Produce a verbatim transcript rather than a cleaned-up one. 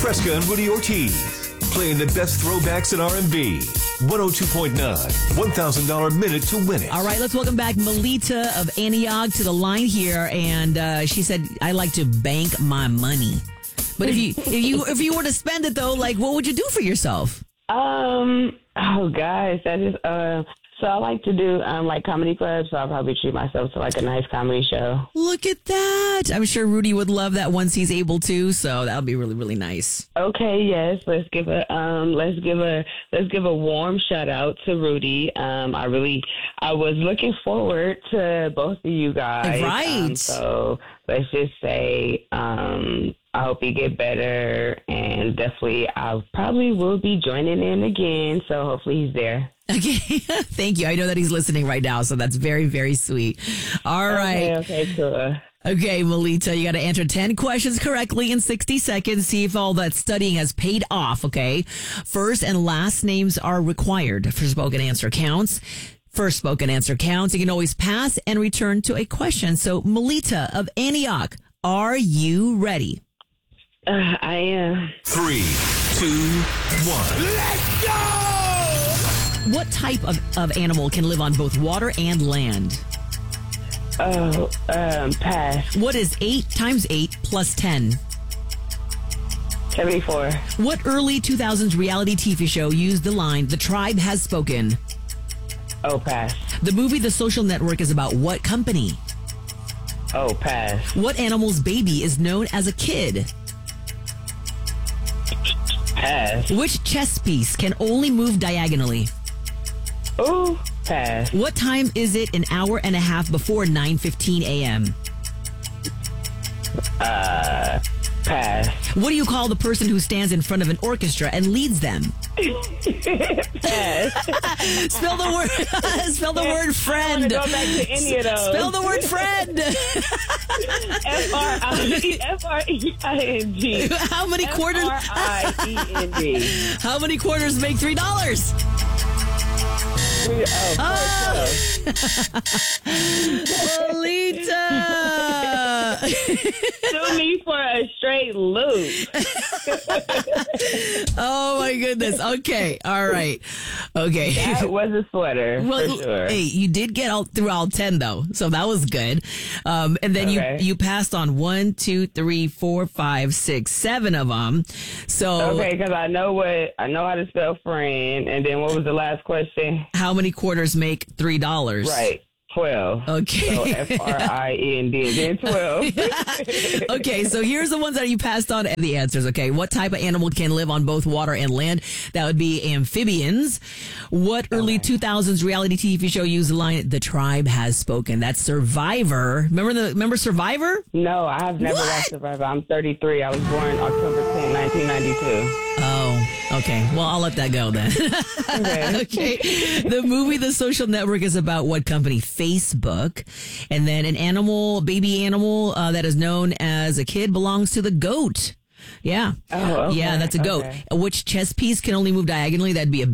Fresca and Rudy Ortiz, playing the best throwbacks in R and B. one oh two point nine, one thousand dollars minute to win it. All right, let's welcome back Melita of Antioch to the line here. And uh, she said, I like to bank my money. But if you if you if you were to spend it though, like what would you do for yourself? Um. Oh, guys, that is. Uh. So I like to do um like comedy clubs. So I'll probably treat myself to like a nice comedy show. Look at that! I'm sure Rudy would love that once he's able to. So that would be really really nice. Okay. Yes. Let's give a um. Let's give a let's give a warm shout out to Rudy. Um. I really I was looking forward to both of you guys. Right. Um, so let's just say um. I hope you get better, and definitely I probably will be joining in again, so hopefully he's there. Okay, thank you. I know that he's listening right now, so that's very, very sweet. All right. Okay, okay, cool. Okay, Melita, you got to answer ten questions correctly in sixty seconds. See if all that studying has paid off, okay? First and last names are required for spoken answer counts. First spoken answer counts. You can always pass and return to a question. So, Melita of Antioch, are you ready? Uh, I am. Three, two, one. Let's go! What type of, of animal can live on both water and land? Oh, um, pass. What is eight times eight plus ten? seventy-four. What early two thousands reality T V show used the line, "The tribe has spoken"? Oh, pass. The movie The Social Network is about what company? Oh, pass. What animal's baby is known as a kid? Pass. Which chess piece can only move diagonally? Oh, pass. What time is it an hour and a half before nine fifteen a.m.? Uh, pass. What do you call the person who stands in front of an orchestra and leads them? Pass. Spell the word. Spell the word friend. I don't want to go back to any of those. Spell the word friend. F R I F R E I N G. How many quarters? F R I E N D. How many quarters make three dollars? Oh, Oh. Lolita. Sue me for a straight loop. Oh my goodness. Okay. All right. Okay. That was a sweater, Well, for sure. hey, you did get all through all ten though, so that was good. Um, and then Okay. you you passed on one, two, three, four, five, six, seven of them. So Okay, because I know what I know how to spell friend, and then what was the last question? how many quarters make three dollars? Right, twelve. Okay. So F R I N D and then twelve. Okay, so here's the ones that you passed on the answers. Okay, what type of animal can live on both water and land? That would be amphibians. What early two thousands reality T V show used the line, "The tribe has spoken"? That's Survivor. Remember the remember Survivor? No, I have never What? watched Survivor. I'm thirty-three. I was born October tenth, nineteen ninety-two. Oh, okay. Well, I'll let that go then. Okay. Okay. The movie The Social Network is about what company? Facebook. And then an animal, baby animal uh, that is known as a kid belongs to the goat. Yeah. Oh, okay. Yeah, that's a goat. Okay. Which chess piece can only move diagonally? That'd be a